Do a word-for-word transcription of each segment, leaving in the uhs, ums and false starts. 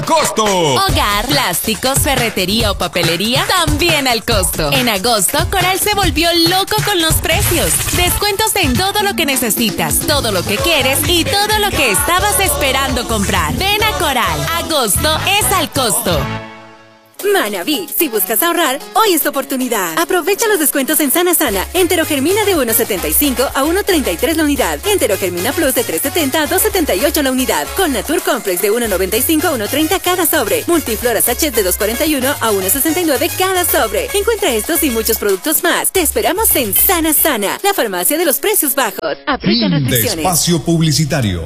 costo. Hogar, plásticos, ferretería o papelería, también al costo. En agosto, Coral se volvió loco con los precios. Descuentos en todo lo que necesitas, todo lo que quieres y todo lo que estabas esperando comprar. Ven a Coral. Agosto es al costo. Manaví, si buscas ahorrar, hoy es tu oportunidad. Aprovecha los descuentos en Sana Sana. Enterogermina de uno setenta y cinco a uno treinta y tres la unidad. Enterogermina Plus de tres setenta a dos setenta y ocho la unidad. Con Natur Complex de uno noventa y cinco a uno treinta cada sobre. Multiflora Sachet de dos cuarenta y uno a uno sesenta y nueve cada sobre. Encuentra estos y muchos productos más. Te esperamos en Sana Sana, la farmacia de los precios bajos. Aplican restricciones. De espacio publicitario.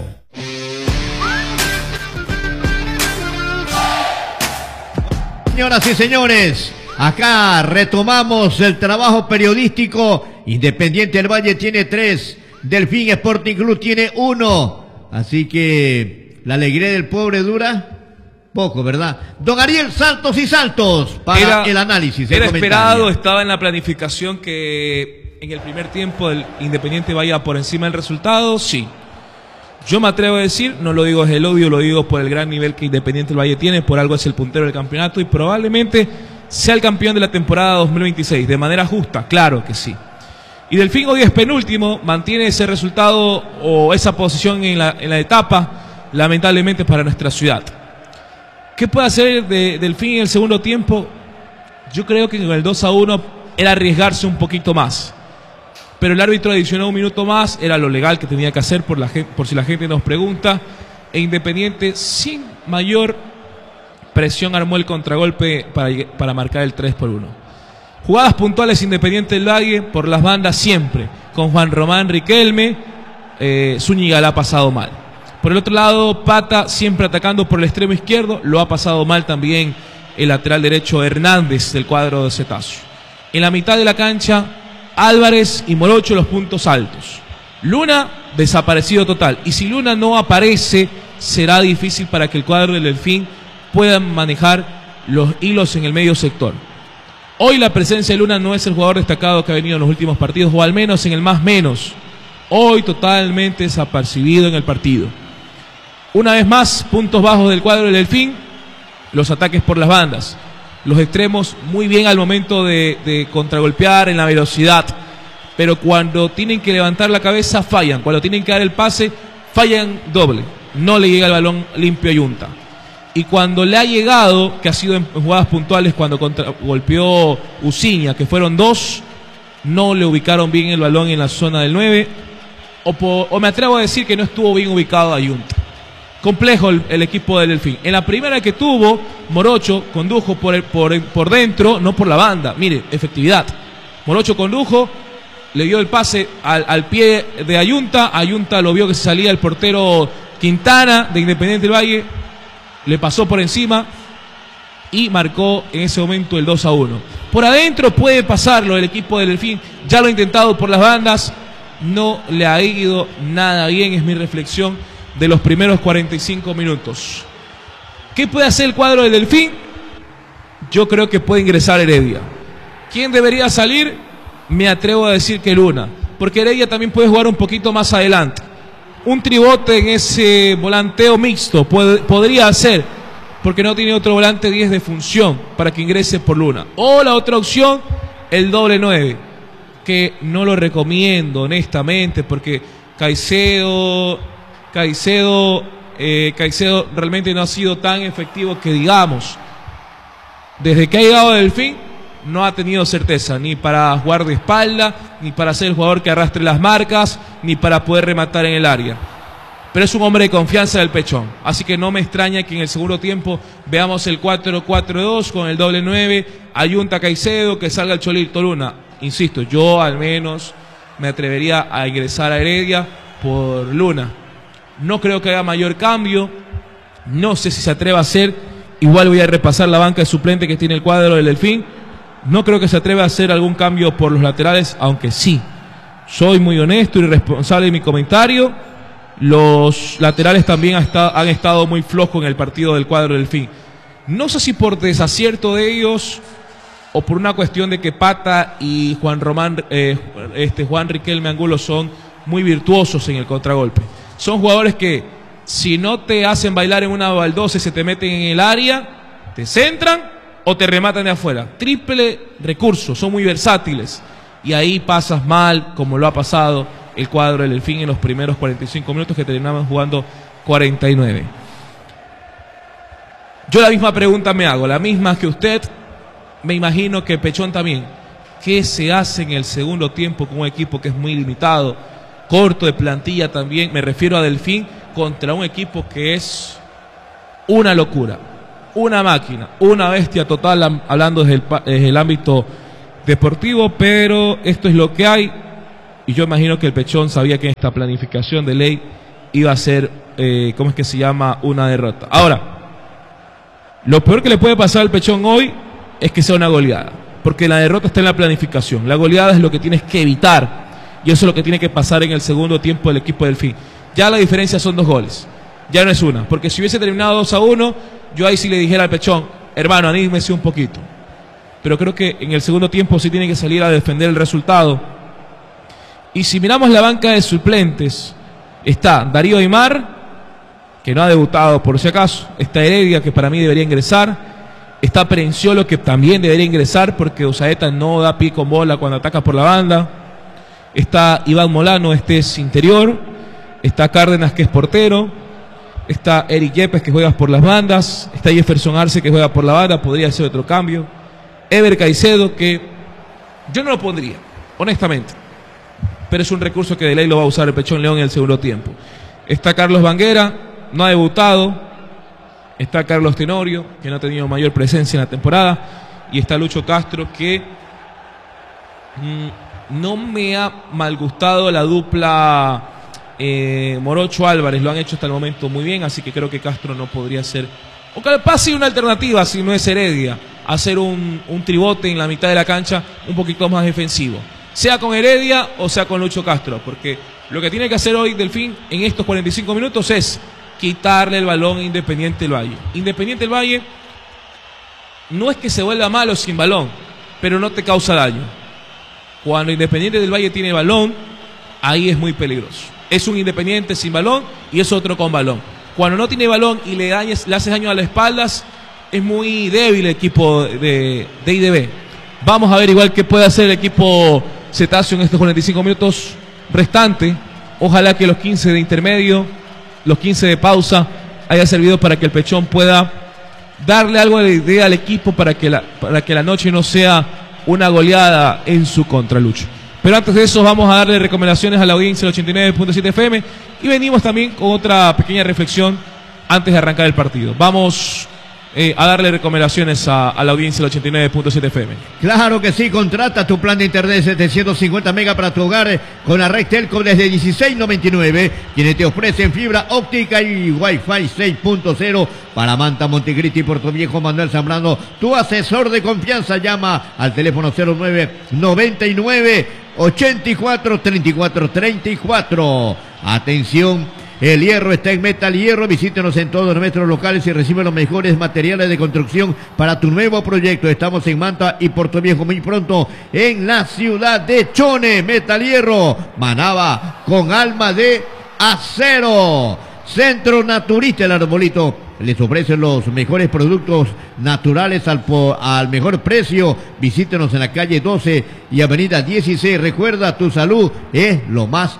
Señoras y señores, acá retomamos el trabajo periodístico. Independiente del Valle tiene tres, Delfín Sporting Club tiene uno. Así que la alegría del pobre dura poco, ¿verdad? Don Ariel Santos y Santos para era, el análisis. Era esperado, estaba en la planificación que en el primer tiempo el Independiente vaya por encima del resultado, sí. Yo me atrevo a decir, no lo digo desde el odio, lo digo por el gran nivel que Independiente del Valle tiene, por algo es el puntero del campeonato y probablemente sea el campeón de la temporada dos mil veintiséis, de manera justa, claro que sí. Y Delfín hoy es penúltimo, mantiene ese resultado o esa posición en la, en la etapa, lamentablemente para nuestra ciudad. ¿Qué puede hacer de, Delfín en el segundo tiempo? Yo creo que con el dos a uno era arriesgarse un poquito más. Pero el árbitro adicionó un minuto más, era lo legal que tenía que hacer por, la, por si la gente nos pregunta. E Independiente sin mayor presión armó el contragolpe para, para marcar el tres por uno. Jugadas puntuales Independiente del Valle por las bandas siempre. Con Juan Román Riquelme, eh, Zúñiga la ha pasado mal. Por el otro lado, Pata siempre atacando por el extremo izquierdo, lo ha pasado mal también el lateral derecho Hernández del cuadro de Cetazo. En la mitad de la cancha, Álvarez y Morocho los puntos altos. Luna desaparecido total. Y si Luna no aparece, será difícil para que el cuadro del Delfín pueda manejar los hilos en el medio sector. Hoy la presencia de Luna no es el jugador destacado que ha venido en los últimos partidos, o al menos en el más menos. Hoy totalmente desapercibido en el partido. Una vez más, puntos bajos del cuadro del Delfín, los ataques por las bandas. Los extremos muy bien al momento de, de contragolpear en la velocidad, pero cuando tienen que levantar la cabeza fallan, cuando tienen que dar el pase fallan doble, no le llega el balón limpio a Yunta. Y cuando le ha llegado, que ha sido en jugadas puntuales cuando golpeó Uciña, que fueron dos, no le ubicaron bien el balón en la zona del nueve, o, po, o me atrevo a decir que no estuvo bien ubicado a Yunta. Complejo el, el equipo del Delfín. En la primera que tuvo, Morocho condujo por, el, por, por dentro, no por la banda. Mire, efectividad. Morocho condujo, le dio el pase al, al pie de Ayunta. Ayunta lo vio que se salía el portero Quintana de Independiente del Valle. Le pasó por encima y marcó en ese momento el dos a uno. Por adentro puede pasarlo el equipo del Delfín. Ya lo ha intentado por las bandas. No le ha ido nada bien, es mi reflexión de los primeros cuarenta y cinco minutos. ¿Qué puede hacer el cuadro del Delfín? Yo creo que puede ingresar Heredia. ¿Quién debería salir? Me atrevo a decir que Luna, porque Heredia también puede jugar un poquito más adelante. Un tribote en ese volanteo mixto puede, podría hacer, porque no tiene otro volante diez de función para que ingrese por Luna. O la otra opción, el doble nueve, que no lo recomiendo honestamente, porque Caicedo... Caicedo, eh, Caicedo realmente no ha sido tan efectivo que digamos. Desde que ha llegado a Delfín no ha tenido certeza, ni para jugar de espalda, ni para ser el jugador que arrastre las marcas, ni para poder rematar en el área. Pero es un hombre de confianza del pechón, así que no me extraña que en el segundo tiempo veamos el cuatro cuatro dos con el doble nueve, Ayunta Caicedo, que salga el Cholito Luna. Insisto, yo al menos me atrevería a ingresar a Heredia por Luna. No creo que haya mayor cambio. No sé si se atreva a hacer. Igual voy a repasar la banca de suplente que tiene el cuadro del Delfín. No creo que se atreva a hacer algún cambio por los laterales, aunque sí, soy muy honesto y responsable de mi comentario. Los laterales también han estado muy flojos en el partido del cuadro del Delfín. No sé si por desacierto de ellos o por una cuestión de que Pata y Juan Román, eh, este Juan Riquelme Angulo son muy virtuosos en el contragolpe. Son jugadores que Si no te hacen bailar en una baldosa y se te meten en el área, te centran o te rematan de afuera. Triple recurso, son muy versátiles. Y ahí pasas mal, como lo ha pasado el cuadro del Delfín en los primeros cuarenta y cinco minutos, que terminaban jugando cuarenta y nueve. Yo la misma pregunta me hago, la misma que usted, me imagino que Pechón también. ¿Qué se hace en el segundo tiempo con un equipo que es muy limitado, corto de plantilla también? Me refiero a Delfín contra un equipo que es una locura, una máquina, una bestia total, hablando desde el, desde el ámbito deportivo, pero esto es lo que hay. Y yo imagino que el Pechón sabía que en esta planificación de ley iba a ser, eh, ¿cómo es que se llama?, una derrota. Ahora, lo peor que le puede pasar al Pechón hoy es que sea una goleada, porque la derrota está en la planificación. La goleada es lo que tienes que evitar, y eso es lo que tiene que pasar en el segundo tiempo del equipo del Delfín. Ya la diferencia son dos goles, ya no es una, porque si hubiese terminado dos a uno, yo ahí sí le dijera al Pechón, hermano, anímese un poquito. Pero creo que en el segundo tiempo sí tiene que salir a defender el resultado. Y si miramos la banca de suplentes, está Darío Aymar, que no ha debutado por si acaso, está Heredia, que para mí debería ingresar, está Perenciolo, que también debería ingresar porque Usaeta no da pie con bola cuando ataca por la banda, está Iván Molano, este es interior, está Cárdenas, que es portero, está Eric Yepes, que juega por las bandas, está Jefferson Arce, que juega por la banda, podría ser otro cambio, Ever Caicedo, que yo no lo pondría, honestamente, pero es un recurso que de ley lo va a usar el Pechón León en el segundo tiempo. Está Carlos Banguera, no ha debutado, está Carlos Tenorio, que no ha tenido mayor presencia en la temporada, y está Lucho Castro, que mmm, no me ha mal gustado la dupla eh, Morocho Álvarez, lo han hecho hasta el momento muy bien, así que creo que Castro no podría ser, o capaz sí una alternativa si no es Heredia, hacer un, un tribote en la mitad de la cancha un poquito más defensivo, sea con Heredia o sea con Lucho Castro, porque lo que tiene que hacer hoy Delfín en estos cuarenta y cinco minutos es quitarle el balón a Independiente del Valle. Independiente del Valle no es que se vuelva malo sin balón, pero no te causa daño. Cuando Independiente del Valle tiene balón, ahí es muy peligroso. Es un Independiente sin balón y es otro con balón. Cuando no tiene balón y le, dañes, le haces daño a las espaldas, es muy débil el equipo de, de I D B. Vamos a ver igual qué puede hacer el equipo Cetáceo en estos cuarenta y cinco minutos restantes. Ojalá que los quince de intermedio, los quince de pausa, haya servido para que el Pechón pueda darle algo de idea al equipo para que la, para que la noche no sea una goleada en su contra, Lucho. Pero antes de eso vamos a darle recomendaciones a la audiencia del ochenta y nueve punto siete F M y venimos también con otra pequeña reflexión antes de arrancar el partido. Vamos eh, a darle recomendaciones a, a la audiencia del ochenta y nueve punto siete F M. Claro que sí, contrata tu plan de internet de setecientos cincuenta megas para tu hogar con la red Telco desde dieciséis noventa y nueve, quienes te ofrecen fibra óptica y Wi-Fi seis punto cero para Manta, Montecristi y Puerto Viejo. Manuel Zambrano, tu asesor de confianza, llama al teléfono cero nueve noventa y nueve ochenta y cuatro treinta y cuatro treinta y cuatro. Atención, el hierro está en Metal Hierro. Visítenos en todos nuestros locales y recibe los mejores materiales de construcción para tu nuevo proyecto. Estamos en Manta y Puerto Viejo, muy pronto en la ciudad de Chone. Metal Hierro, Manaba con alma de acero. Centro Naturista El Arbolito les ofrece los mejores productos naturales al, po, al mejor precio. Visítenos en la calle doce y avenida dieciséis. Recuerda, tu salud es lo más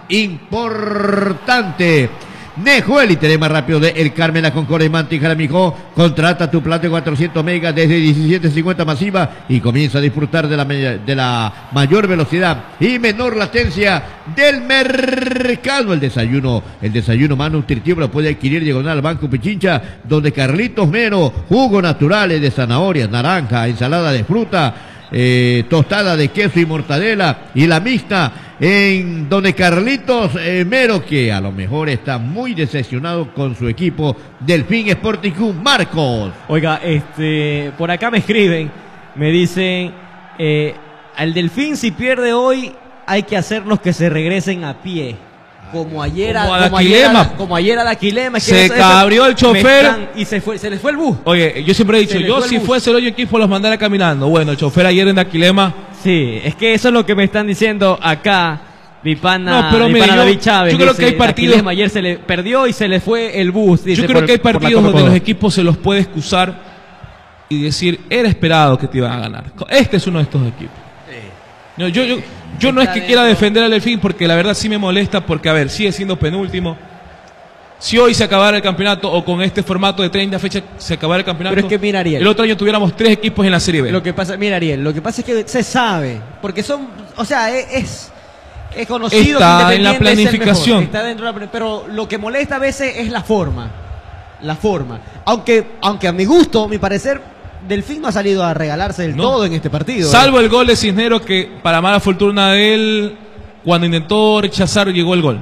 importante. Nejuel, y te más rápido de El Carmen, La Concordia y Manta y Jaramijó. Contrata tu plan de cuatrocientos megas desde diecisiete cincuenta masiva y comienza a disfrutar de la, de la mayor velocidad y menor latencia del mercado. El desayuno, el desayuno más nutritivo lo puede adquirir diagonal al Banco Pichincha, donde Carlitos Mero, jugos naturales de zanahorias, naranja, ensalada de fruta, eh, tostada de queso y mortadela, y la mixta en donde Carlitos eh, Mero, que a lo mejor está muy decepcionado con su equipo Delfín Sporting Club. Marcos. Oiga, este, por acá me escriben, me dicen, eh, al Delfín si pierde hoy hay que hacerlos que se regresen a pie. Como ayer a, como a como ayer Daquilema. a, como ayer a Daquilema. Se cabrió el chofer. Están, y se fue, se les fue el bus. Oye, yo siempre he dicho, yo si fuese el hoyo equipo los mandara caminando. Bueno, el chofer ayer en Daquilema. Sí, es que eso es lo que me están diciendo acá. Mi pana, No, pero mi mire, pana yo- David Chávez. yo creo dice, que hay partidos- Aquiles ayer se le perdió y se le fue el bus. Dice, Yo creo por- que hay por la partidos Copa donde Oro. los equipos se los puede excusar y decir, era esperado que te iban a ganar. Este es uno de estos equipos. No, yo, yo, yo no es que quiera defender al Delfín, porque la verdad sí me molesta, porque a ver, sigue siendo penúltimo. Si hoy se acabara el campeonato, o con este formato de treinta fechas se acabara el campeonato, Pero es que mira, Ariel, el otro año tuviéramos tres equipos en la Serie B. Lo que pasa, mira, Ariel, lo que pasa es que se sabe, porque son, o sea, es, es, es conocido Está que en la Independiente es el planificación. mejor, está dentro de la, pero lo que molesta a veces es la forma, la forma. Aunque, aunque a mi gusto, mi parecer, Delfín no ha salido a regalarse del No. todo en este partido. Salvo el gol de Cisneros, que para mala fortuna de él, cuando intentó rechazar, llegó el gol.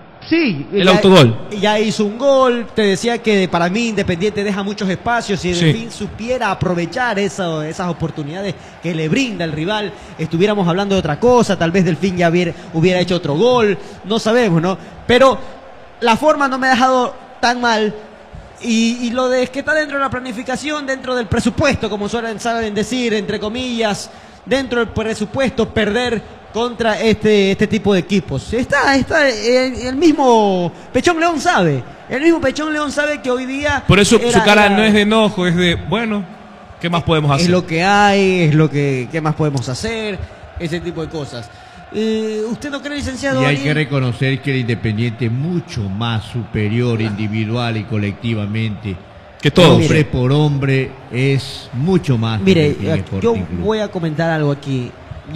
Sí, El ya- autogol. Ya hizo un gol. Te decía que para mí Independiente deja muchos espacios y Sí. Delfín supiera aprovechar eso- esas oportunidades que le brinda el rival. Estuviéramos hablando de otra cosa. Tal vez Delfín ya hubiera, hubiera hecho otro gol. No sabemos, ¿no? Pero la forma no me ha dejado tan mal. Y, y lo de que está dentro de la planificación, dentro del presupuesto, como suelen saben decir, entre comillas, dentro del presupuesto, perder contra este, este tipo de equipos. Está, está, el, el mismo Pechón León sabe, el mismo Pechón León sabe que hoy día... Por eso era- su cara era- no es de enojo, es de, bueno, ¿qué más podemos hacer? Es lo que hay, es lo que ¿qué más podemos hacer, ese tipo de cosas. Eh, ¿Usted no cree, licenciado? Y hay Ariel? que reconocer que el Independiente es mucho más superior individual y colectivamente. Que todos. Hombre por hombre es mucho más. que Mire, el Delfín eh, Sporting yo Club. voy a comentar algo aquí.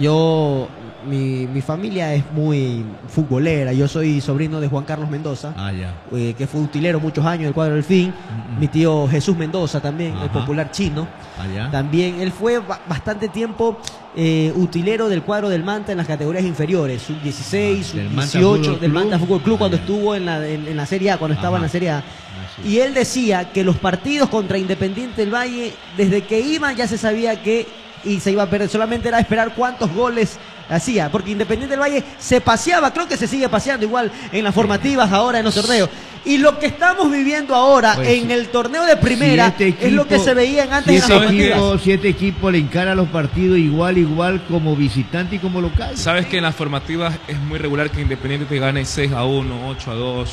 Yo, mi, mi familia es muy futbolera. Yo soy sobrino de Juan Carlos Mendoza, Ah, ya. eh, que fue utilero muchos años del cuadro del Fin. Mi tío Jesús Mendoza también, el Ajá. popular chino. Allá. También él fue ba- bastante tiempo eh, utilero del cuadro del Manta en las categorías inferiores, sub dieciséis, Ah, sub del Manta dieciocho, Fútbol del Club. Manta Fútbol Club, cuando Ah, ya. estuvo en la, en, en la Serie A, cuando estaba en Ajá. la Serie A. Ah, sí. Y él decía que los partidos contra Independiente del Valle, desde que iban ya se sabía que y se iba a perder, solamente era esperar cuántos goles hacía, porque Independiente del Valle se paseaba, creo que se sigue paseando igual en las formativas ahora, en los torneos. Y lo que estamos viviendo ahora Pues, en el torneo de primera si este es lo que equipo- se veían antes si en las este formativas. equipo, si este equipo le encara los partidos igual, igual como visitante y como local. Sabes que en las formativas es muy regular que Independiente te gane seis a uno, ocho a dos.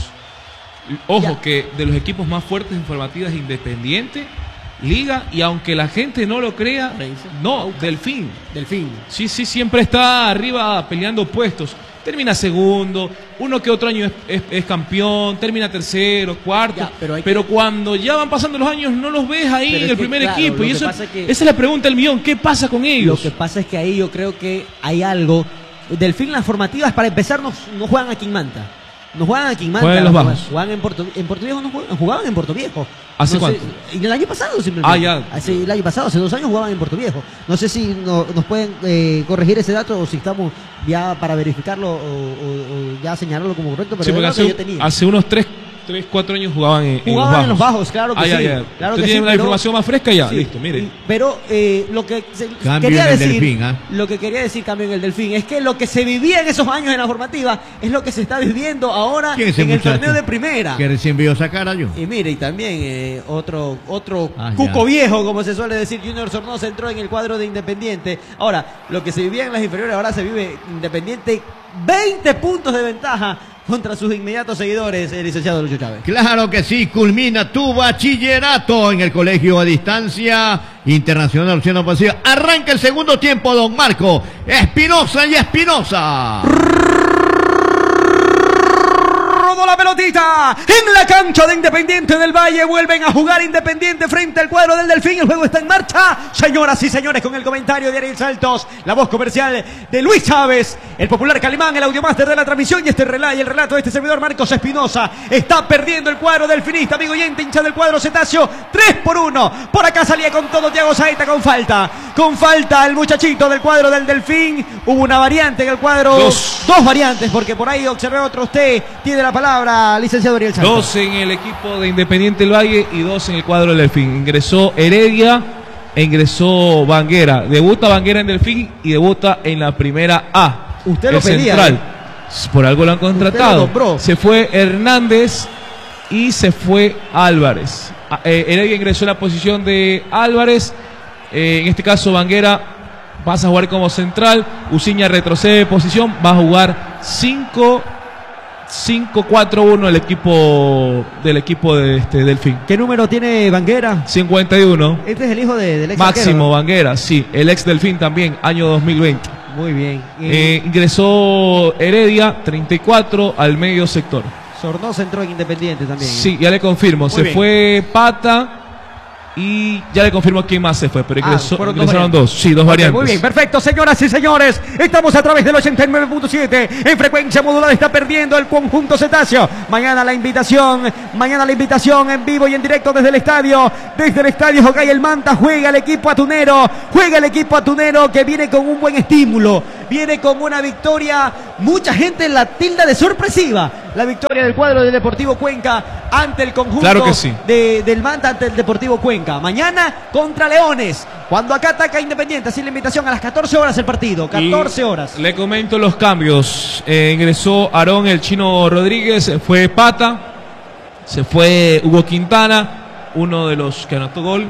Ojo, Ya. que de los equipos más fuertes en formativas, Independiente, Liga, y aunque la gente no lo crea, no, Delfín. Delfín. Sí, sí, siempre está arriba peleando puestos. Termina segundo, uno que otro año es, es- es campeón, termina tercero, cuarto. Ya, pero pero hay que- cuando ya van pasando los años, no los ves ahí Pero en es el que, primer claro, equipo. lo Y que eso, pasa es que- esa es la pregunta del millón. ¿Qué pasa con Lo ellos? que pasa es que ahí yo creo que hay algo. Delfín, las formativas, para empezar, no, no juegan aquí en Manta. No juegan aquí en Manta. Juegan en Los juegan- Bajos. Juegan en Puerto, en Puerto Viejo, no juegan, jugaban en Puerto Viejo. ¿Hace No sé- cuánto? y el año pasado simplemente. Ah, ya. Hace, el año pasado, hace dos años jugaban en Puerto Viejo. No sé si no- nos pueden eh, corregir ese dato o si estamos ya para verificarlo o, o- o ya señalarlo como correcto, pero Sí, es porque lo hace, que yo tenía. hace unos tres, tres, cuatro años jugaban en, en Jugaban en los los bajos, claro que Ah, ya, sí. ya. Claro Usted que tiene sí, la pero- información más fresca ya. Sí, Listo, mire. y- Pero eh, lo que se- Cambio quería en el decir, Delfín, ¿ah? lo que quería decir cambio en el Delfín, es que lo que se vivía en esos años en la formativa es lo que se está viviendo ahora ¿Quién es ese en el muchacho? torneo de primera. Que recién vio sacar a yo. Y mire, y también eh, otro otro Ah, cuco ya. viejo, como se suele decir, Junior Sornosa entró en el cuadro de Independiente. Ahora, lo que se vivía en las inferiores, ahora se vive Independiente veinte puntos de ventaja contra sus inmediatos seguidores, el licenciado Lucho Chávez. Claro que sí, culmina tu bachillerato en el Colegio a Distancia Internacional Opción Pasiva. Arranca el segundo tiempo, don Marco Espinosa y Espinosa. Rodó la pelotita en la cancha de Independiente del Valle. Vuelven a jugar Independiente frente al cuadro del Delfín. El juego está en marcha. Señoras y señores, con el comentario de Ariel Saltos, la voz comercial de Luis Chávez, el popular Calimán, el audiomaster de la transmisión y este relato y el relato de este servidor Marcos Espinosa. Está perdiendo el cuadro delfinista, amigo oyente, hincha del cuadro cetáceo. tres por uno. Por acá salía con todo Thiago Saeta con falta. Con falta el muchachito del cuadro del Delfín. Hubo una variante en el cuadro. Dos. Dos variantes, porque por ahí observé otro. Usted tiene la palabra, licenciado Ariel Santos. Dos en el equipo de Independiente del Valle y dos en el cuadro del Delfín. Ingresó Heredia e ingresó Banguera. Debuta Banguera en Delfín y debuta en la primera A. Usted lo El pedía, central. ¿eh? Por algo lo han contratado. nombró. Se fue Hernández y se fue Álvarez. Ah, eh, Heredia ingresó en la posición de Álvarez. Eh, en este caso Banguera pasa a jugar como central. Uciña retrocede de posición. Va a jugar cinco cuatro uno el equipo del equipo de este Delfín. ¿Qué número tiene Banguera? cincuenta y uno. Este es el hijo de, del ex Máximo arquero. Banguera, sí, el ex Delfín también, año dos mil veinte. Muy bien. Eh, ingresó Heredia, treinta y cuatro, al medio sector. Sornosa entró en Independiente también. ¿eh? Sí, ya le confirmo. Muy se bien. fue Pata y ya le confirmo quién más se fue, pero Ah, ingresó, fueron dos ingresaron variantes. dos. Sí, dos Ok, variantes. muy bien, perfecto, señoras y señores. Estamos a través del ochenta y nueve punto siete. En frecuencia modulada está perdiendo el conjunto cetáceo. Mañana la invitación, mañana la invitación en vivo y en directo desde el estadio. Desde el estadio Jocay el Manta juega el equipo atunero. Juega el equipo atunero que viene con un buen estímulo. Viene con una victoria. Mucha gente la tilda de sorpresiva. La victoria del cuadro del Deportivo Cuenca ante el conjunto Claro que sí. de, del Manta ante el Deportivo Cuenca. Mañana contra Leones. Cuando acá ataca Independiente, así la invitación a las catorce horas el partido. catorce horas. Le comento los cambios. Eh, ingresó Aarón el Chino Rodríguez, fue Pata, se fue Hugo Quintana, uno de los que anotó gol,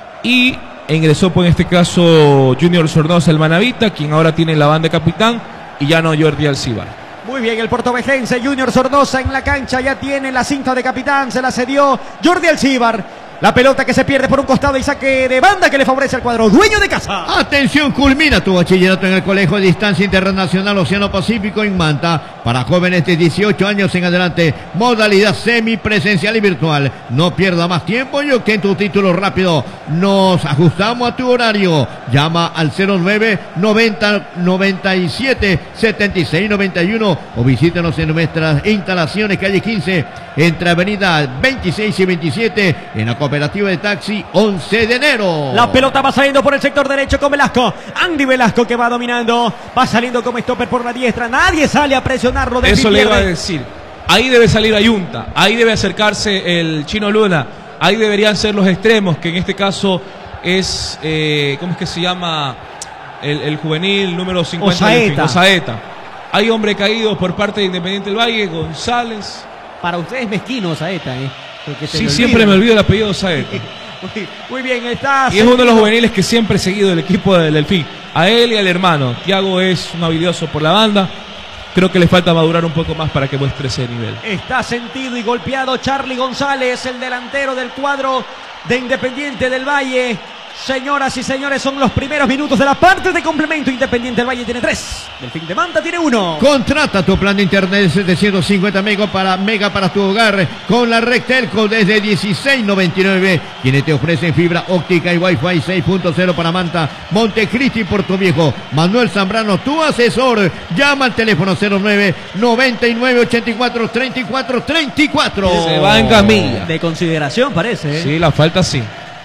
y ingresó pues en este caso Junior Sornosa el Manavita, quien ahora tiene la banda de capitán, y ya no Jordi Alcibar. Muy bien, el portovejense Junior Sornosa en la cancha ya tiene la cinta de capitán, se la cedió Jordi Alcibar. La pelota que se pierde por un costado y saque de banda que le favorece al cuadro dueño de casa. Atención, culmina tu bachillerato en el Colegio de Distancia Internacional Océano Pacífico en Manta. Para jóvenes de dieciocho años en adelante, modalidad semipresencial y virtual. No pierda más tiempo y obtén tu título rápido. Nos ajustamos a tu horario. Llama al cero nueve noventa noventa y siete setenta y seis noventa y uno o visítanos en nuestras instalaciones, calle quince, entre avenida veintiséis y veintisiete, en la cooperativa de taxi once de enero. La pelota va saliendo por el sector derecho con Velasco. Andy Velasco que va dominando. Va saliendo como stopper por la diestra. Nadie sale a presionarlo. De Eso le iba a decir. Ahí debe salir Ayunta. Ahí debe acercarse el Chino Luna. Ahí deberían ser los extremos, que en este caso es, eh, ¿cómo es que se llama? El, el juvenil número cincuenta. Osaeta. Osaeta. Hay hombre caído por parte de Independiente del Valle, González. Para ustedes mezquino Osaeta, ¿eh? Porque se Sí, le siempre olvida. me olvido el apellido Osaeta. Muy, muy bien, está. Y es uno de los juveniles que siempre he seguido del equipo del Delfín. A él y al hermano. Tiago es un habilidoso por la banda. Creo que le falta madurar un poco más para que muestre ese nivel. Está sentido y golpeado Charly González, el delantero del cuadro de Independiente del Valle. Señoras y señores, son los primeros minutos de la parte de complemento. Independiente del Valle tiene tres. Delfín de Manta tiene uno. Contrata tu plan de internet de setecientos cincuenta mega para, mega para tu hogar con la red Telco desde dieciséis noventa y nueve, quienes te ofrecen fibra óptica y Wi-Fi seis punto cero para Manta, Montecristi y Puerto Viejo. Manuel Zambrano, tu asesor. Llama al teléfono cero nueve noventa y nueve ochenta y cuatro treinta y cuatro treinta y cuatro. Se va en camilla. De consideración parece, ¿eh? Sí, la falta sí.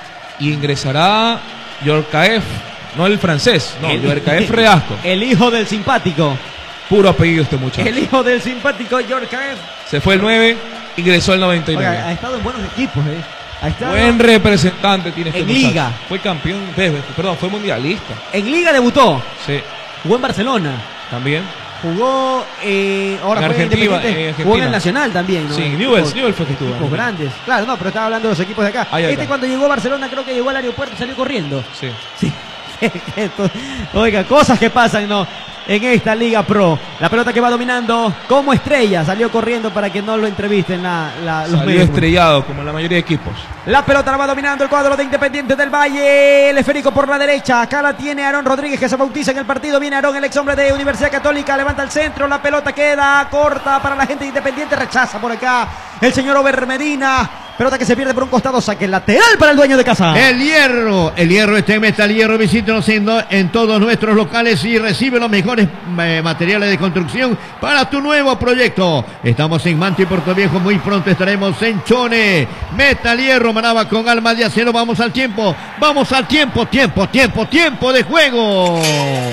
Y ingresará Yorkaef, no el francés, no, El- Yorkaef Reasco. El hijo del simpático. Puro apellido este muchacho. El hijo del simpático Yorkaev. Se fue el nueve, ingresó el noventa y nueve. Oiga, ha estado en buenos equipos, ¿eh? Ha estado Buen representante tiene este En muchacho. liga. Fue campeón, eh, perdón, fue mundialista. en Liga debutó. Sí, Jugó en Barcelona. también. Jugó eh, ahora En juega Argentina, Independiente, en Argentina. jugó en el Nacional también, ¿no? Sí, En Newell's, equipos- Newell's fue que estuvo. equipos grandes. Claro, no, pero estaba hablando de los equipos de acá. Ahí este acá. cuando llegó a Barcelona creo que llegó al aeropuerto y salió corriendo. Sí. Sí. Esto- Oiga, cosas que pasan, ¿no? En esta Liga Pro. La pelota que va dominando como estrella. Salió corriendo para que no lo entrevisten la, la- los Salió medios. estrellado, como la mayoría de equipos. La pelota la va dominando el cuadro de Independiente del Valle. El esférico por la derecha. Acá la tiene Aarón Rodríguez que se bautiza en el partido. Viene Aarón, el ex hombre de Universidad Católica. Levanta el centro. La pelota queda corta para la gente de Independiente. Rechaza por acá el señor Ober Medina. Pelota que se pierde por un costado. Saque lateral para el dueño de casa. El Hierro, el Hierro está en Metal Hierro. Visítanos en, do- en todos nuestros locales y recibe los mejores eh, materiales de construcción para tu nuevo proyecto. Estamos en Manta y Puerto Viejo. Muy pronto estaremos en Chone. Metal Hierro, Manaba con alma de acero. Vamos al tiempo, vamos al tiempo, tiempo, tiempo, tiempo de juego.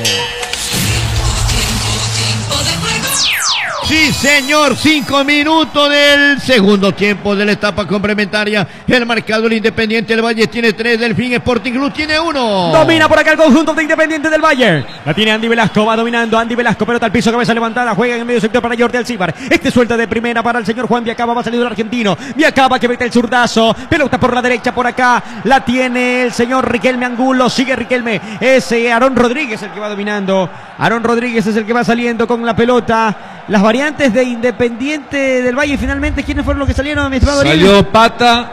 Sí, señor, cinco minutos del segundo tiempo de la etapa complementaria. El marcador Independiente del Valle tiene tres, Delfín Sporting Club tiene uno. Domina por acá el conjunto de Independiente del Valle. La tiene Andy Velasco, va dominando Andy Velasco, pelota al piso, cabeza levantada, juega en el medio sector para Jordi Alcibar. Este suelta de primera para el señor Juan Viacaba, va saliendo el argentino. Viacaba que mete el zurdazo, pelota por la derecha por acá, la tiene el señor Riquelme Angulo, sigue Riquelme, es eh, Aarón Rodríguez el que va dominando. Aarón Rodríguez es el que va saliendo con la pelota. las variantes de Independiente del Valle. Finalmente, ¿quiénes fueron los que salieron, mi estimado Ariel? Salió Pata,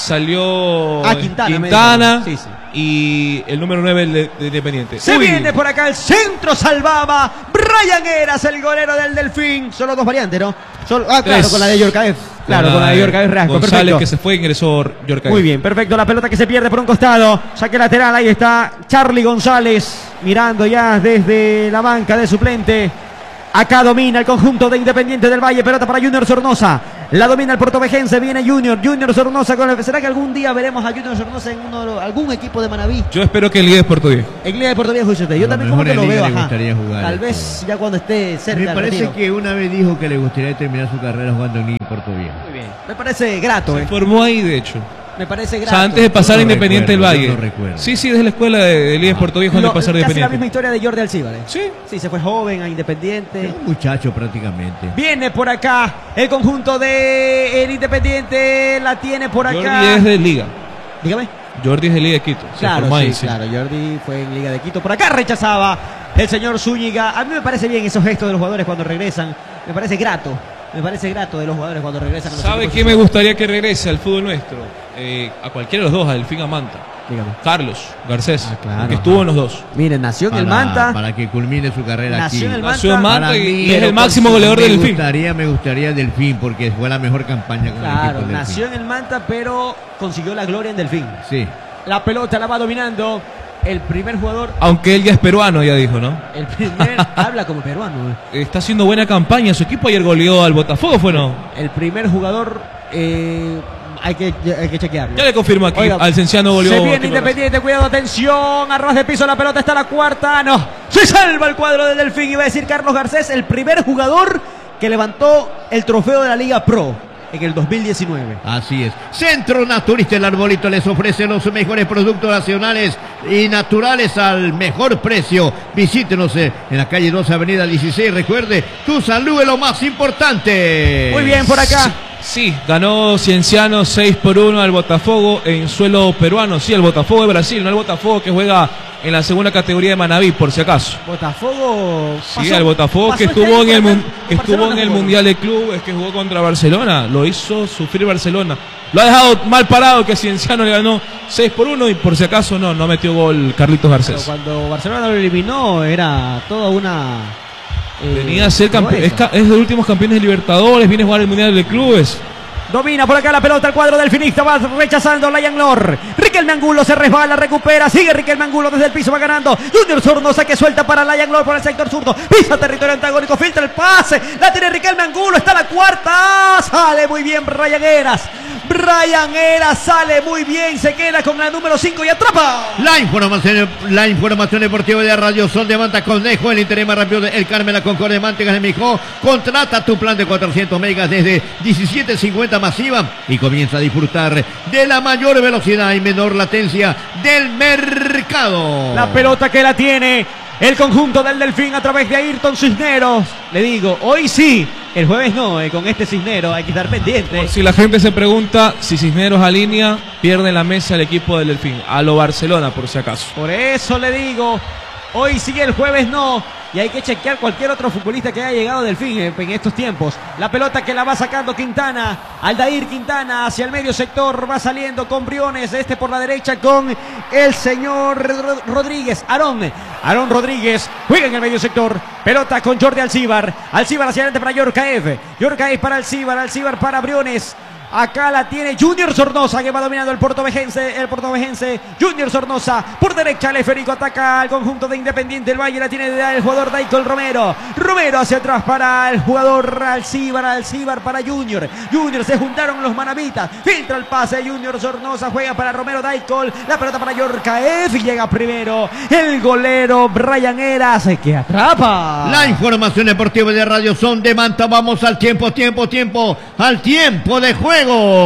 salió Ah, Quintana, Quintana sí, sí. y el número nueve de, de Independiente. Se Uy. viene por acá el centro, salvaba Brian Heras, el golero del Delfín. Solo dos variantes, ¿no? Solo, ah, claro, Tres. con la de Yorcaev. Claro, con la de Yorcaev Rasco. González, Perfecto. que se fue, ingresó Yorcaev. Muy bien, perfecto. La pelota que se pierde por un costado. Saque lateral, ahí está Charlie González mirando ya desde la banca de suplente. Acá domina el conjunto de Independiente del Valle. Pelota para Junior Sornosa. La domina el portovejense. Viene Junior. Junior Sornosa. Con el... ¿Será que algún día veremos a Junior Sornosa en uno de los... algún equipo de Manaví? Yo espero que el Liga de Puerto Viejo. En Liga de Puerto Viejo, dice usted. Yo A lo también como mejor que en lo Liga veo. le Ajá. gustaría jugar Tal esto. vez ya cuando esté cerca Me del parece retiro. que una vez dijo que le gustaría terminar su carrera jugando en Liga de Puerto Viejo. Muy bien. Me parece grato, Se eh. formó ahí, de hecho. Me parece O grato. sea, antes de pasar Yo a no Independiente del recuerdo, Valle. yo no recuerdo. Sí, sí, desde la escuela de, de Liga de Puerto Viejo antes Lo- de pasar a casi la Independiente. misma historia de Jordi Alcibar, eh. Sí. Sí, se fue joven a Independiente. Un muchacho prácticamente. Viene por acá el conjunto de el Independiente, la tiene por acá. Jordi es de Liga. Dígame. Jordi es de Liga de Quito. Se Claro, formó sí, ahí, sí. claro. Jordi fue en Liga de Quito. Por acá rechazaba el señor Zúñiga. A mí me parece bien esos gestos de los jugadores cuando regresan. Me parece grato. Me parece grato de los jugadores cuando regresan. a los ¿Sabe equipos. quién me gustaría que regrese al fútbol nuestro? Eh, a cualquiera de los dos, a Delfín a Manta. Dígame. Carlos Garcés, Ah, claro, que estuvo ajá. en los dos. Miren, nació en Para, el Manta. para que culmine su carrera Nació aquí. en el Manta. Nació en Manta Para y, mí, y es pero el con máximo su- goleador del me Delfín. gustaría, me gustaría Delfín porque fue la mejor campaña con el Claro, equipo del nació Delfín. en el Manta, pero consiguió la gloria en Delfín. Sí. La pelota la va dominando el primer jugador. Aunque él ya es peruano, ya dijo, ¿no? El primer habla como peruano. eh. Está haciendo buena campaña. Su equipo ayer goleó al Botafogo, ¿fue no? El primer jugador eh, hay que hay que chequearlo. Ya le confirmo aquí Oiga, al Cienciano goleó. se viene Tito Independiente, cuidado, atención, a ras de piso la pelota, está la cuarta, no, se salva el cuadro de Delfín, iba a decir Carlos Garcés, el primer jugador que levantó el trofeo de la Liga Pro en el dos mil diecinueve. Así es. Centro Naturista El Arbolito les ofrece los mejores productos nacionales y naturales al mejor precio. Visítenos eh, en la calle dos, avenida dieciséis. Recuerde, tu salud es lo más importante. Muy bien, por acá. Sí, ganó Cienciano seis por uno al Botafogo en suelo peruano. Sí, el Botafogo de Brasil, no el Botafogo que juega en la segunda categoría de Manaví, por si acaso. Botafogo. Sí, pasó- el Botafogo pasó que este estuvo año en el, por mun- acá, que con estuvo en Barcelona el jugó. Mundial de Clubes, que jugó contra Barcelona. Lo hizo sufrir Barcelona. Lo ha dejado mal parado, que Cienciano le ganó seis por uno y por si acaso no, no metió gol Carlitos Pero Garcés. cuando Barcelona lo eliminó era toda una eh, Venía a ser campeón, es, proeza. ca- es de los últimos campeones de Libertadores, viene a jugar el Mundial de Clubes. Domina por acá la pelota, el cuadro del finista, va rechazando Lion Lor. Riquelme Angulo se resbala, recupera, sigue Riquelme Angulo desde el piso, va ganando. Junior Sornosa que suelta para Lion Lor por el sector zurdo. Pisa territorio antagónico, filtra el pase. La tiene Riquelme Angulo, está la cuarta. Sale muy bien Brian Heras. Brian Heras sale muy bien, se queda con la número cinco y atrapa. La información, la información deportiva de Radio Sol de Manta Conejo, el interés más rápido de El Carmen, la Concordia, Mantegas de Mijó. Contrata tu plan de cuatrocientos megas desde diecisiete cincuenta masiva y comienza a disfrutar de la mayor velocidad y menor latencia del mercado. La pelota que la tiene el conjunto del Delfín a través de Ayrton Cisneros. Le digo, hoy sí, el jueves no, eh, con este Cisneros hay que estar pendiente. Por si la gente se pregunta si Cisneros alinea, pierde en la mesa el equipo del Delfín. A lo Barcelona, por si acaso. Por eso le digo, hoy sí, el jueves no. Y hay que chequear cualquier otro futbolista que haya llegado del fin eh, en estos tiempos. La pelota que la va sacando Quintana. Aldair Quintana hacia el medio sector. Va saliendo con Briones. Este por la derecha con el señor Rod- Rodríguez. Aarón. Aarón Rodríguez juega en el medio sector. Pelota con Jordi Alcibar. Alcibar hacia adelante para Yorcaev. Yorcaev para Alcibar. Alcibar para Briones. Acá la tiene Junior Sornosa que va dominando el portovejense, el portovejense Junior Sornosa, por derecha el esférico ataca al conjunto de Independiente del Valle, la tiene el jugador Daikol Romero, Romero hacia atrás para el jugador Alcibar, Alcibar para Junior, Junior se juntaron los manavitas, filtra el pase, Junior Sornosa juega para Romero Daikol, la pelota para Yorcaev y llega primero el golero Brian Heras que atrapa. La información deportiva de Radio Son de Manta. Vamos al tiempo, tiempo, tiempo, al tiempo de juego.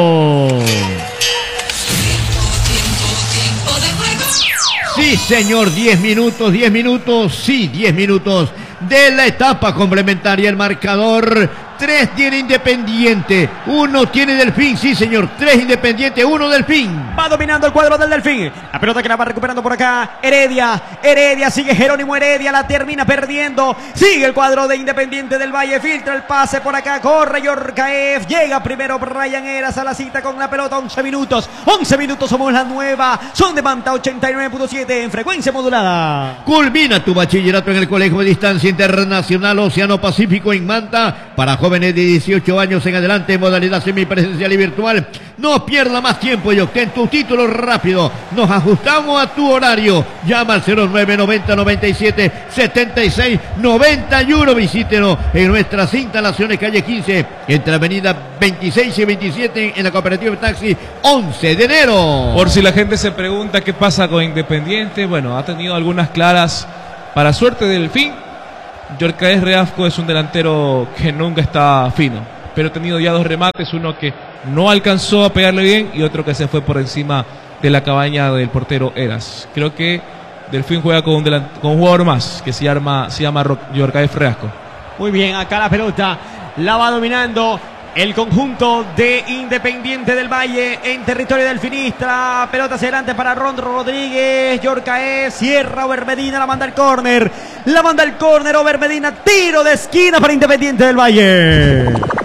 Sí, señor, diez minutos, diez minutos, sí, diez minutos de la etapa complementaria. El marcador Tres tiene Independiente, uno tiene Delfín, sí señor, tres Independiente, uno Delfín. Va dominando el cuadro del Delfín. La pelota que la va recuperando por acá. Heredia, Heredia, sigue Jerónimo Heredia, la termina perdiendo. Sigue el cuadro de Independiente del Valle, filtra el pase por acá, corre Yorcaef. Llega primero Brian Eras a la cita con la pelota, once minutos. once minutos somos la nueva. Son de Manta ochenta y nueve punto siete en frecuencia modulada. Culmina tu bachillerato en el Colegio de Distancia Internacional Océano Pacífico en Manta para jóvenes de dieciocho años en adelante en modalidad semipresencial y virtual. No pierda más tiempo y obtén tu título rápido. Nos ajustamos a tu horario. Llama al cero nueve noventa noventa y siete setenta y seis noventa y uno. Visítenos en nuestras instalaciones calle quince entre avenida veintiséis y veintisiete en la cooperativa de taxi once de enero. Por si la gente se pregunta qué pasa con Independiente, bueno, ha tenido algunas claras para suerte del Delfín. Yorcaef Reafco es un delantero que nunca está fino, pero ha tenido ya dos remates, uno que no alcanzó a pegarle bien y otro que se fue por encima de la cabaña del portero Eras. Creo que Delfín juega con un, con un jugador más que se llama, se llama Yorcaef Reafco. Muy bien, acá la pelota la va dominando el conjunto de Independiente del Valle en territorio delfinista. Pelota hacia adelante para Rondro Rodríguez. Yorcaef cierra Over Medina, la manda al córner. La manda al córner Over Medina. Tiro de esquina para Independiente del Valle.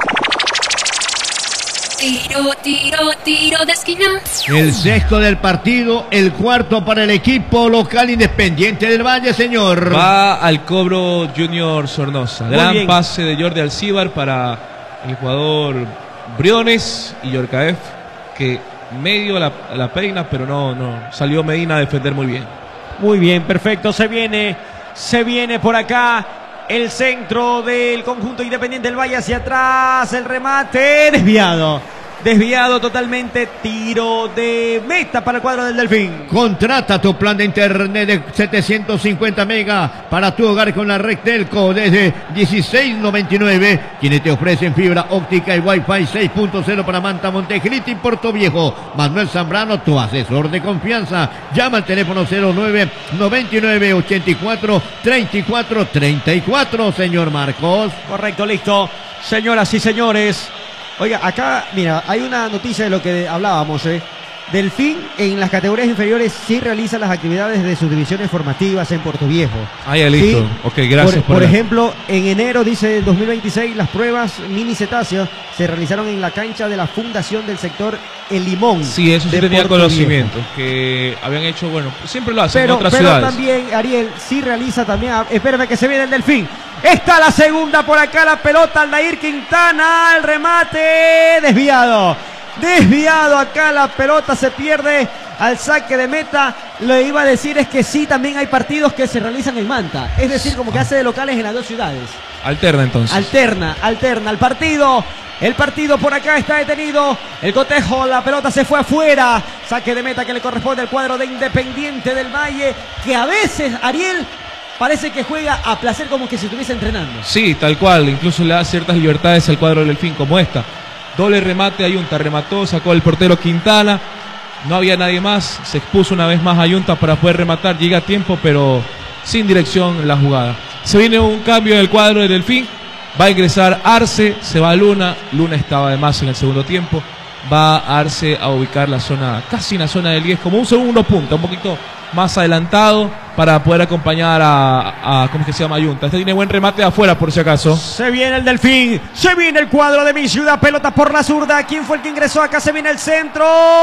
Tiro, tiro, tiro de esquina. El sexto del partido, el cuarto para el equipo local Independiente del Valle, señor. Va al cobro Junior Sornosa. Gran pase de Jordi Alcíbar para el jugador Briones y Yorcaef, que medio la, la peina, pero no, no salió Medina a defender muy bien. Muy bien, perfecto. Se viene, se viene por acá el centro del conjunto Independiente del Valle hacia atrás. El remate desviado. Desviado totalmente, tiro de meta para el cuadro del Delfín. Contrata tu plan de internet de setecientos cincuenta megas para tu hogar con la red Telco desde dieciséis noventa y nueve, quienes te ofrecen fibra óptica y Wi-Fi seis punto cero para Manta, Montecristi y Puerto Viejo. Manuel Zambrano, tu asesor de confianza. Llama al teléfono cero nueve noventa y nueve ochenta y cuatro treinta y cuatro treinta y cuatro, señor Marcos. Correcto, listo. Señoras y señores. Oiga, acá, mira, hay una noticia de lo que hablábamos, ¿eh? Delfín en las categorías inferiores sí realiza las actividades de sus divisiones formativas en Puerto Viejo. Ah, ya listo. Sí. Ok, gracias. Por, por, por la... ejemplo, en enero, dice dos mil veintiséis, las pruebas mini cetáceas se realizaron en la cancha de la Fundación del Sector El Limón. Sí, eso sí tenía Puerto conocimiento, Viejo. Que habían hecho, bueno, siempre lo hacen pero, en otras pero ciudades. También, Ariel, sí realiza también, espérame que se viene el Delfín. Está la segunda por acá, la pelota, Aldair Quintana, el remate, desviado. Desviado acá, la pelota se pierde al saque de meta. Lo iba a decir es que sí, también hay partidos que se realizan en Manta. Es decir, como que hace de locales en las dos ciudades. Alterna entonces. Alterna, alterna el partido. El partido por acá está detenido. El cotejo, la pelota se fue afuera. Saque de meta que le corresponde al cuadro de Independiente del Valle, que a veces, Ariel, parece que juega a placer como que si estuviese entrenando. Sí, tal cual. Incluso le da ciertas libertades al cuadro del Delfín como esta. Doble remate, Ayunta remató, sacó el portero Quintana. No había nadie más. Se expuso una vez más Ayunta para poder rematar. Llega a tiempo, pero sin dirección la jugada. Se viene un cambio en el cuadro del Delfín. Va a ingresar Arce, se va Luna. Luna estaba además en el segundo tiempo. Va Arce a ubicar la zona, casi en la zona del diez, como un segundo punto, un poquito más adelantado para poder acompañar a, a ¿cómo es que se llama? Ayunta. Este tiene buen remate de afuera por si acaso. Se viene el Delfín, se viene el cuadro de mi ciudad, pelota por la zurda. ¿Quién fue el que ingresó acá? Se viene el centro,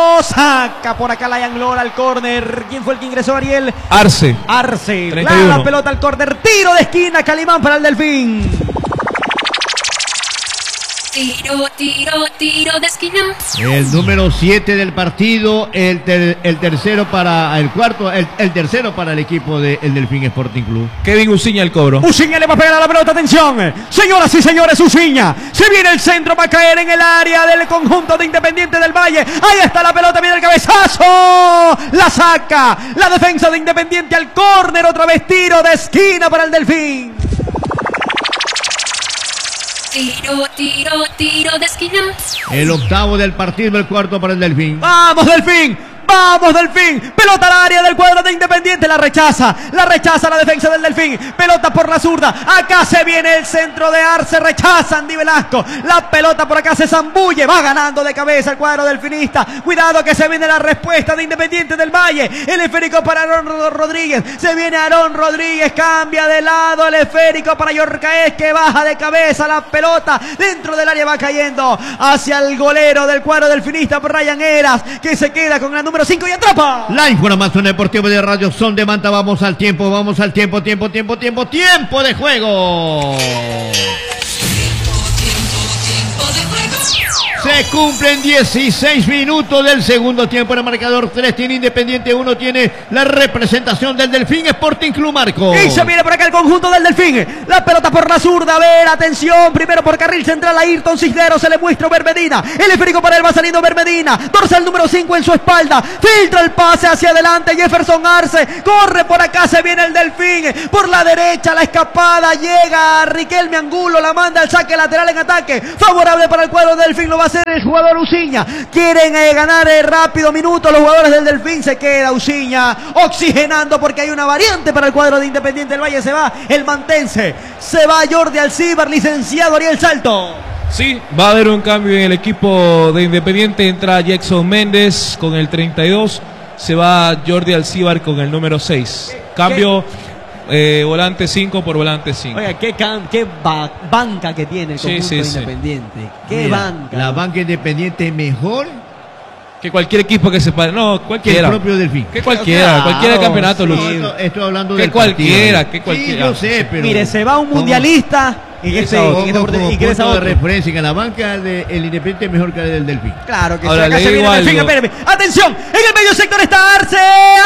saca por acá Layan Lora al córner. ¿Quién fue el que ingresó, Ariel? Arce. Arce, treinta y uno. La pelota al córner, tiro de esquina, Calimán para el Delfín. Tiro, tiro, tiro de esquina. El número siete del partido, el, ter, el tercero para el cuarto, el, el tercero para el equipo del de Delfín Sporting Club. Kevin Uciña el cobro. Uciña le va a pegar a la pelota, atención. Señoras y señores, Uciña. Se viene el centro, va a caer en el área del conjunto de Independiente del Valle. Ahí está la pelota, viene el cabezazo. La saca la defensa de Independiente al córner, otra vez tiro de esquina para el Delfín. Tiro, tiro, tiro de esquina. El octavo del partido, el cuarto para el Delfín. ¡Vamos, Delfín! Vamos Delfín, pelota al área del cuadro de Independiente, la rechaza, la rechaza la defensa del Delfín, pelota por la zurda, acá se viene el centro de Arce, rechaza Andy Velasco, la pelota por acá se zambulle, va ganando de cabeza el cuadro delfinista, cuidado que se viene la respuesta de Independiente del Valle, el esférico para Aarón Rodríguez, se viene Aarón Rodríguez, cambia de lado el esférico para Yorcaez que baja de cabeza la pelota, dentro del área va cayendo hacia el golero del cuadro delfinista por Ryan Eras, que se queda con la número cinco y atrapa. La información deportiva de Radio Son de Manta, vamos al tiempo, vamos al tiempo, tiempo, tiempo, tiempo, tiempo de juego. Se cumplen dieciséis minutos del segundo tiempo en el marcador. tres tiene Independiente, uno tiene la representación del Delfín Sporting Club, Marco. Y se viene por acá el conjunto del Delfín. La pelota por la zurda. A ver, atención. Primero por carril central a Ayrton Cisneros. Se le muestra Bermedina. El esférico para él va saliendo Bermedina. Dorsal número cinco en su espalda. Filtra el pase hacia adelante. Jefferson Arce. Corre por acá. Se viene el Delfín. Por la derecha la escapada. Llega Riquelme Angulo. La manda al saque lateral en ataque. Favorable para el cuadro del Delfín. Lo va a hacer el jugador Uciña. Quieren eh, ganar eh, rápido minutos los jugadores del Delfín. Se queda Uciña oxigenando porque hay una variante para el cuadro de Independiente del Valle. Se va el mantense, se va Jordi Alcíbar, licenciado Ariel Salto. Sí, va a haber un cambio en el equipo de Independiente. Entra Jackson Méndez con el treinta y dos, se va Jordi Alcíbar con el número seis. Cambio eh, volante cinco por volante cinco. Oiga, qué, can, qué ba banca que tiene el conjunto sí, sí, sí. Independiente. Qué Mira, banca. La banca Independiente mejor que cualquier equipo que se pare. No, que el cualquiera. propio Delfín. Que cualquiera, Claro, cualquiera campeonato, sí. Luz. No, esto- estoy hablando Que del cualquiera, partido. que cualquiera. Sí, yo sé, pero Mire, se va un como- mundialista y que se Pongo y que se- como y que se- punto de referencia que la banca del Independiente es mejor que la del Delfín. Claro que Ahora, sí, acá le se digo viene el Delfín, algo. espérame. Atención, en el medio sector está Arce.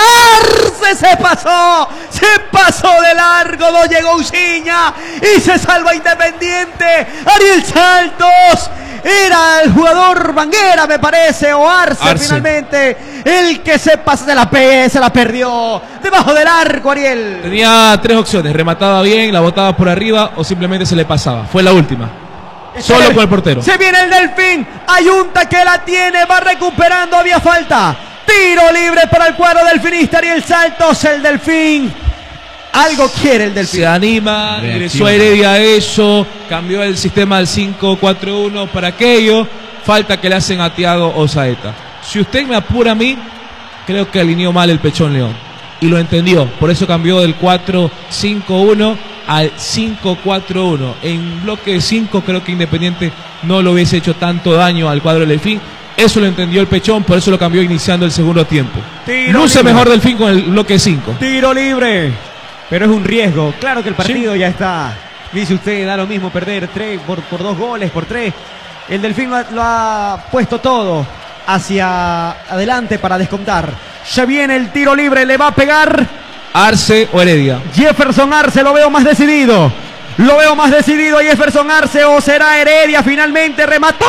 Arce se pasó, se pasó de largo, no llegó Uciña y se salva Independiente. Ariel Saltos. Era el jugador Banguera, me parece, o Arce, Arce. finalmente. El que se pasa de la P, se la perdió. Debajo del arco, Ariel. Tenía tres opciones: remataba bien, la botaba por arriba o simplemente se le pasaba. Fue la última. Solo con el portero. Se viene el Delfín. Ayunta que la tiene. Va recuperando. Había falta. Tiro libre para el cuadro delfinista. Ariel Saltos. El Delfín. Algo quiere el Delfín. Se anima, Reacciona. ingresó a Heredia a eso, cambió el sistema al cinco cuatro uno para aquello. Falta que le hacen a Thiago Osaeta. Si usted me apura a mí, creo que alineó mal el Pechón León. Y lo entendió. Por eso cambió del cuatro cinco uno al cinco cuatro uno. En bloque de cinco creo que Independiente no le hubiese hecho tanto daño al cuadro del Delfín. Eso lo entendió el Pechón, por eso lo cambió iniciando el segundo tiempo. Tiro Luce libre. mejor Delfín con el bloque cinco. Tiro libre. Pero es un riesgo. Claro que el partido ya está. Dice usted, da lo mismo perder tres por, por dos goles, por tres. El Delfín lo ha, lo ha puesto todo hacia adelante para descontar. Se viene el tiro libre, le va a pegar Arce o Heredia. Jefferson Arce, lo veo más decidido. Lo veo más decidido a Jefferson Arce, o será Heredia, finalmente remató.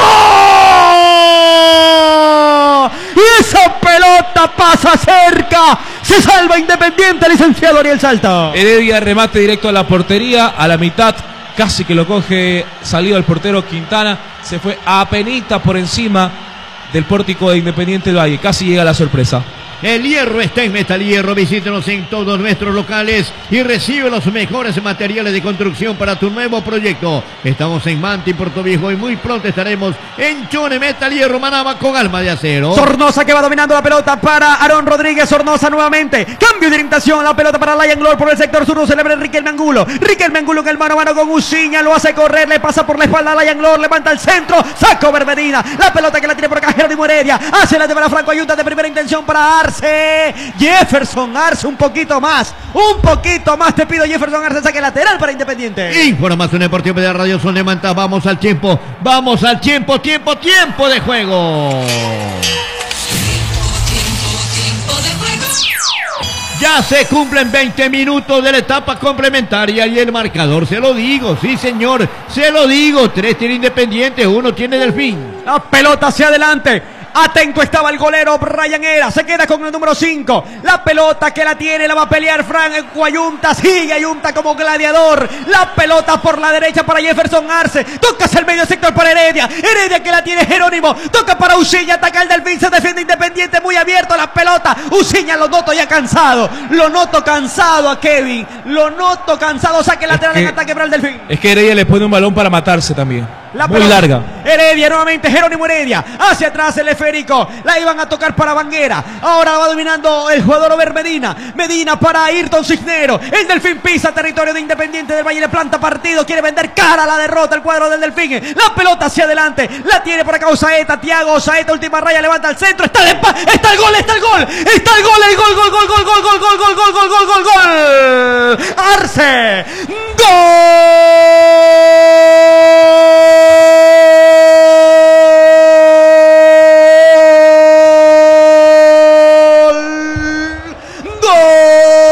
Y esa pelota pasa cerca. Se salva Independiente, licenciado Ariel Salta. Heredia remate directo a la portería, a la mitad, casi que lo coge salido el portero Quintana, se fue apenita por encima del pórtico de Independiente del Valle, casi llega la sorpresa. El hierro está en Metal Hierro. Visítenos en todos nuestros locales y recibe los mejores materiales de construcción para tu nuevo proyecto. Estamos en Manta y Puerto Viejo y muy pronto estaremos en Chone Metal Hierro Manama con alma de acero. Sornosa que va dominando la pelota para Aarón Rodríguez. Sornosa nuevamente. Cambio de orientación. La pelota para Lion Glor por el sector sur. Celebra Riquelme Angulo. Riquelme Angulo en el mano a mano con Uciña. Lo hace correr. Le pasa por la espalda a Lion Glor. Levanta el centro. Saco Bermedina. La pelota que la tiene por acá Jerónimo Heredia. Hace la de para Franco Ayuta de primera intención para Arce. Jefferson Arce un poquito más. Un poquito más te pido, Jefferson Arce. Saque lateral para Independiente. Información deportiva de Radio Son de Manta. Vamos al tiempo. Vamos al tiempo, tiempo, tiempo de juego. Ya se cumplen veinte minutos de la etapa complementaria y el marcador, se lo digo, sí señor, se lo digo. Tres tiene Independiente, uno tiene Delfín. La pelota hacia adelante. Atento estaba el golero Brian Era. Se queda con el número cinco. La pelota que la tiene, la va a pelear Frank Guayunta. Sigue Ayunta como gladiador. La pelota por la derecha para Jefferson Arce. Toca hacia el medio sector para Heredia. Heredia que la tiene Jerónimo. Toca para Uciña. Ataca el Delfín. Se defiende Independiente. Muy abierto la pelota. Uciña lo noto ya cansado. Lo noto cansado a Kevin. Lo noto cansado. Saque lateral que, en ataque para el Delfín. Es que Heredia le pone un balón para matarse también. La muy pelota. larga. Heredia nuevamente, Jerónimo Heredia. Hacia atrás el esférico. La iban a tocar para Banguera. Ahora va dominando el jugador Over Medina. Medina para Ayrton Cisnero. El Delfín pisa territorio de Independiente del Valle. Le planta partido. Quiere vender cara a la derrota el cuadro del Delfín. La pelota hacia adelante. La tiene por acá Osaeta. Tiago Osaeta, última raya. Levanta al centro. Está el empate. Está el gol. Está el gol. Está el gol. El gol, gol, gol, gol, gol, gol, gol, gol, gol, gol, gol, gol, gol. Arce. Gol.